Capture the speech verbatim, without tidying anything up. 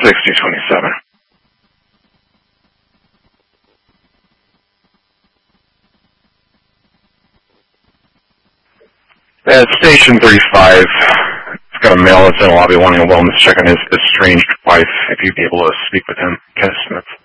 sixty twenty-seven. At Station thirty-five, it's got a male that's in the lobby wanting a wellness check on his estranged wife. If you'd be able to speak with him, Kenneth Smith.